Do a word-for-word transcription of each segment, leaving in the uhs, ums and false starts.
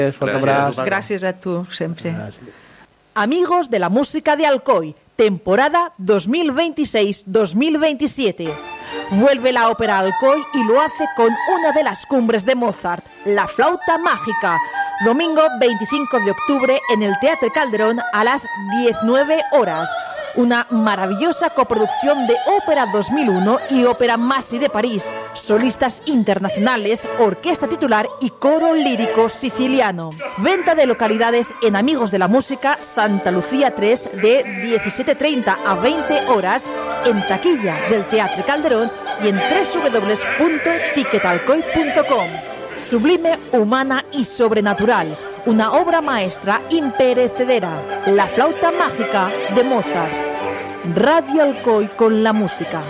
Gràcies. Gràcies a tu, sempre. Gràcies. Amigos de la música de Alcoy, temporada dos mil veintiséis dos mil veintisiete. Vuelve la ópera Alcoy y lo hace con una de las cumbres de Mozart, La Flauta Mágica. Domingo veinticinco de octubre en el Teatro Calderón a las diecinueve horas. Una maravillosa coproducción de Ópera dos mil uno y Ópera Massi de París, solistas internacionales, orquesta titular y coro lírico siciliano. Venta de localidades en Amigos de la Música, Santa Lucía tres, de diecisiete treinta a veinte horas, en taquilla del Teatro Calderón y en doble u doble u doble u punto ticketalcoy punto com. Sublime, humana y sobrenatural. Una obra maestra imperecedera. La Flauta Mágica de Mozart. Radio Alcoy con la música.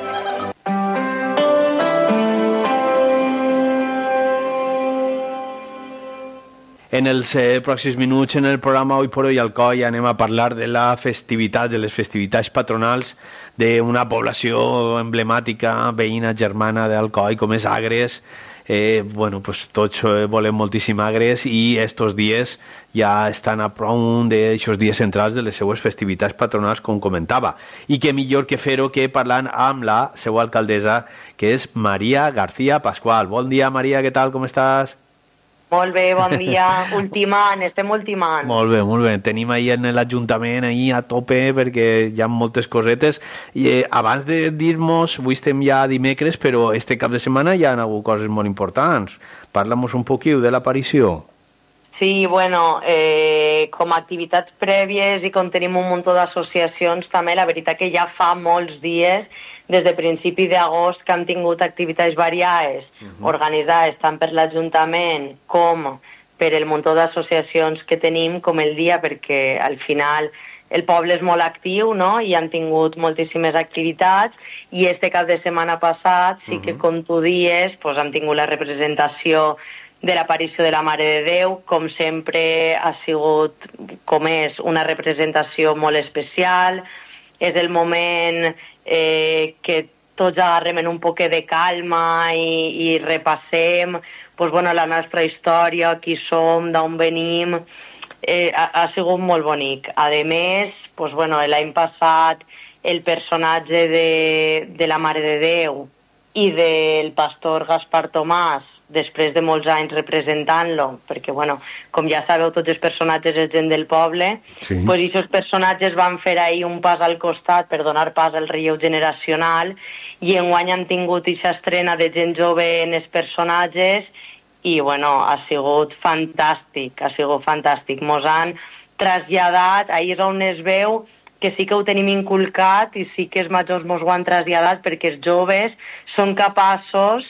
En els eh, pròxims minuts en el programa Hoy por Hoy Alcoy anem a parlar de la festivitat, de les festivitats patronals d'una població emblemàtica, veïna germana d'Alcoy, com és Agres. Eh, bueno, pues tots eh, volem moltíssim Agres i estos dies ja estan a prou d'aixòs dies centrals de les seues festivitats patronals, com comentava. I què millor que fer-ho que parlant amb la seva alcaldessa, que és Maria García Pascual. Bon dia, Maria, què tal, com estàs? Molt bé, bon dia. Ultimant, estem ultimant. Molt bé, molt bé. Tenim ahir en l'Ajuntament ahir a tope perquè hi ha moltes cosetes. I eh, abans de dir-nos, avui estem ja dimecres, però este cap de setmana hi ha hagut coses molt importants. Parla-nos un poquiu de l'aparició. Sí, bueno, eh, com a activitats prèvies i com tenim un munt d'associacions també, la veritat que ja fa molts dies des de principi d'agost que han tingut activitats variades, uh-huh. organitzades tant per l'Ajuntament com per el munt d'associacions que tenim com el dia, perquè al final el poble és molt actiu, no?, i han tingut moltíssimes activitats, i este cap de setmana passat sí que, uh-huh. com tu dies, pues, han tingut la representació de l'aparició de la Mare de Déu. Com sempre ha sigut, com és, una representació molt especial. És el moment eh, que tots agarrem en un poquet de calma i, i repassem pues, bueno, la nostra història, qui som, d'on venim. Eh, ha, ha sigut molt bonic. A més, pues, bueno, l'any passat el personatge de, de la Mare de Déu i del pastor Gaspar Tomàs, després de molts anys representant-lo, perquè, bueno, com ja sabeu, tots els personatges és gent del poble, sí. Pues aquests personatges van fer ahir un pas al costat per donar pas al relleu generacional, i enguany han tingut aquesta estrena de gent jove en els personatges, i, bueno, ha sigut fantàstic, ha sigut fantàstic. Mos han traslladat, ahir és on es veu que sí que ho tenim inculcat i sí que els majors mos ho han traslladat, perquè els joves són capaços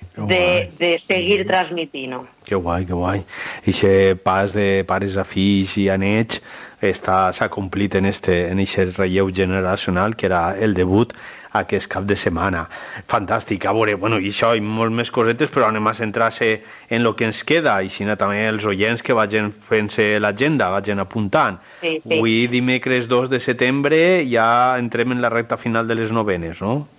de, de seguir transmitint-ho. Que guai, que guai. Ixe pas de pares a fills i a nets s'ha complit en este en este relleu generacional que era el debut aquest cap de setmana. Fantàstic. A veure, bueno, i això i molt més cosetes, però anem a centrar-se en el que ens queda, i si no també els oients que vagin fent-se l'agenda, vagin apuntant. Sí, sí. Avui, dimecres dos de setembre, ja entrem en la recta final de les novenes, no?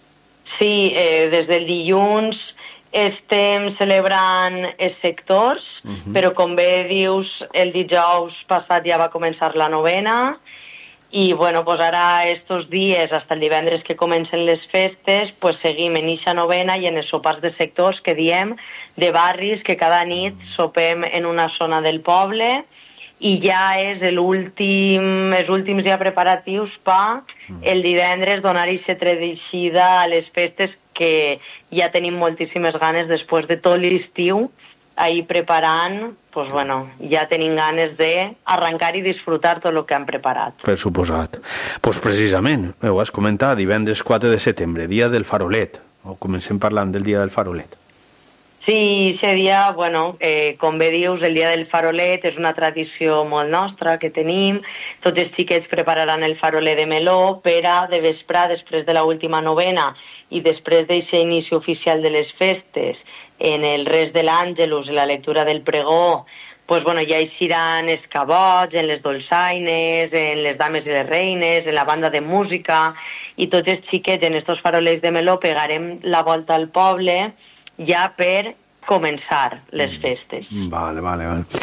Sí, eh, des del dilluns estem celebrant els sectors, uh-huh. però com bé dius, el dijous passat ja va començar la novena, i bueno, pues ara estos dies, fins el divendres que comencen les festes, pues seguim en eixa novena i en els sopars de sectors que diem, de barris, que cada nit sopem en una zona del poble, i ja és l'últim, els últims ja preparatius per el divendres donar eixa tradició a les festes que ja tenim moltíssimes ganes després de tot l'estiu, ahir preparant, pues bueno, ja tenim ganes d'arrencar i disfrutar tot el que han preparat. Per suposat. Pues precisament, ho has comentat, divendres quatre de setembre, dia del farolet. O comencem parlant del dia del farolet. Sí, aquest dia, bueno, eh, com bé dius, el dia del farolet és una tradició molt nostra que tenim. Tots els xiquets prepararan el farolet de meló per a de vesprar, després de l'última novena i després d'aquest inici oficial de les festes, en el res de l'Àngelus, en la lectura del pregó, pues, bueno, ja eixiran els cabots, en les dolçaines, en les dames i les reines, en la banda de música, i tots els xiquets en estos farolets de meló pegarem la volta al poble ja per començar les festes. Vale, vale, vale.